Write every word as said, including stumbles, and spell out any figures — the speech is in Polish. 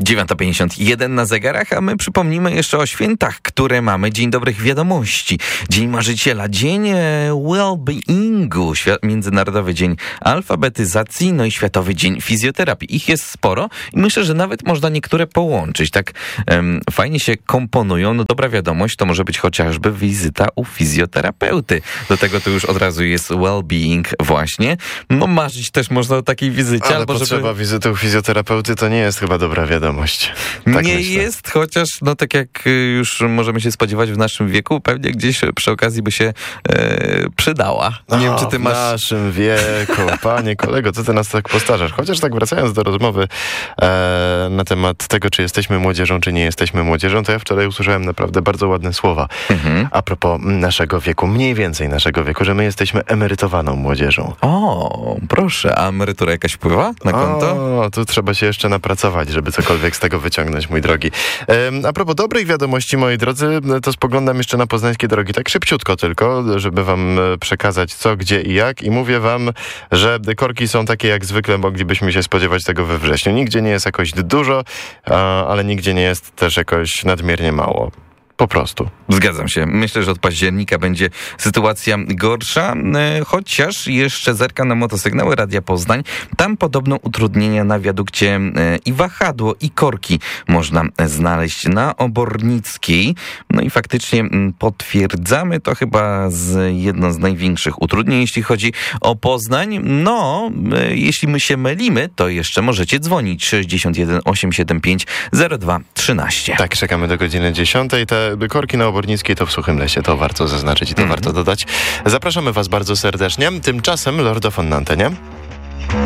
dziewiąta pięćdziesiąt jeden na zegarach, a my przypomnimy jeszcze o świętach, które mamy. Dzień dobrych wiadomości, Dzień Marzyciela, Dzień Wellbeingu, Międzynarodowy Dzień Alfabetyzacji, no i Światowy Dzień Fizjoterapii. Ich jest sporo i myślę, że nawet można niektóre połączyć. Tak um, fajnie się komponują. No dobra wiadomość to może być chociażby wizyta u fizjoterapeuty. Do tego to już od razu jest well-being właśnie. No marzyć też można o takiej wizycie. Ale albo potrzeba żeby... wizyty u fizjoterapeuty to nie jest chyba dobra wiadomość. Tak nie myślę. jest, chociaż no tak jak już możemy się spodziewać w naszym wieku, pewnie gdzieś przy okazji by się e, przydała. Nie o, wiem, czy ty masz... W naszym wieku, panie kolego, co ty nas tak postarzasz? Chociaż tak wracając do rozmowy e, na temat tego, czy jesteśmy młodzieżą, czy nie jesteśmy młodzieżą, to ja wczoraj usłyszałem naprawdę bardzo ładne słowa mhm. a propos naszego wieku, mniej więcej naszego wieku, że my jesteśmy emerytowaną młodzieżą. O, proszę, a emerytura jakaś wpływa na konto? O, tu trzeba się jeszcze napracować, żeby cokolwiek z tego wyciągnąć, mój drogi. E, a propos dobrych wiadomości, moi drodzy, to spoglądam jeszcze na poznańskie drogi, tak szybciutko tylko, żeby wam przekazać co, gdzie i jak. I mówię wam, że korki są takie jak zwykle moglibyśmy się spodziewać tego we wrześniu. Nigdzie nie jest jakoś dużo, ale nigdzie nie jest też jakoś nadmiernie mało. Po prostu. Zgadzam się. Myślę, że od października będzie sytuacja gorsza, chociaż jeszcze zerkam na motosygnały Radia Poznań. Tam podobno utrudnienia na wiadukcie i wahadło, i korki można znaleźć na Obornickiej. No i faktycznie potwierdzamy to chyba z jedno z największych utrudnień, jeśli chodzi o Poznań. No, jeśli my się mylimy, to jeszcze możecie dzwonić sześćdziesiąt jeden osiemset siedemdziesiąt pięć zero dwa trzynaście. Tak, czekamy do godziny dziesiątej. Te korki na Obornickiej to w Suchym Lesie, to warto zaznaczyć i to mm-hmm. warto dodać. Zapraszamy was bardzo serdecznie. Tymczasem Lord of On na antenie.